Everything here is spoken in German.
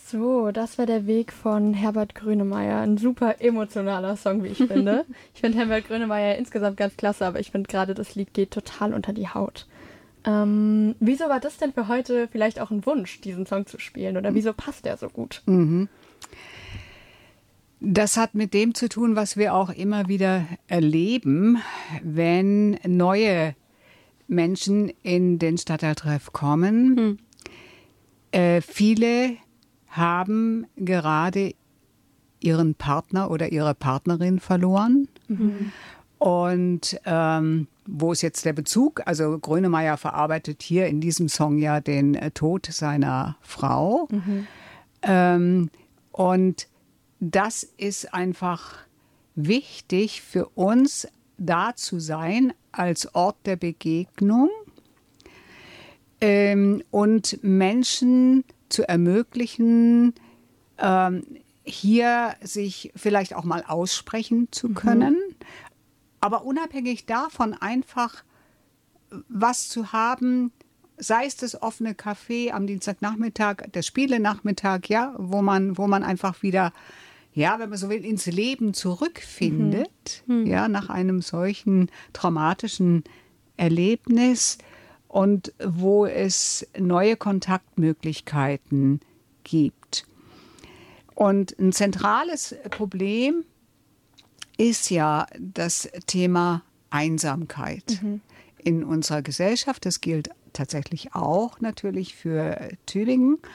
So, das war der Weg von Herbert Grönemeyer. Ein super emotionaler Song, wie ich finde. Ich finde Herbert Grönemeyer insgesamt ganz klasse, aber ich finde gerade das Lied geht total unter die Haut. Wieso war das denn für heute vielleicht auch ein Wunsch, diesen Song zu spielen? Oder wieso passt der so gut? Das hat mit dem zu tun, was wir auch immer wieder erleben, wenn neue Menschen in den Stadtteiltreff kommen. Viele haben gerade ihren Partner oder ihre Partnerin verloren. Und wo ist jetzt der Bezug? Also Grönemeyer verarbeitet hier in diesem Song ja den Tod seiner Frau. Und das ist einfach wichtig für uns, da zu sein als Ort der Begegnung und Menschen zu ermöglichen, hier sich vielleicht auch mal aussprechen zu können, aber unabhängig davon einfach was zu haben, sei es das offene Café am Dienstagnachmittag, der Spielenachmittag, ja, wo man einfach wieder, ja, wenn man so will, ins Leben zurückfindet, ja, nach einem solchen traumatischen Erlebnis und wo es neue Kontaktmöglichkeiten gibt. Und ein zentrales Problem ist ja das Thema Einsamkeit in unserer Gesellschaft. Das gilt tatsächlich auch natürlich für Tübingen,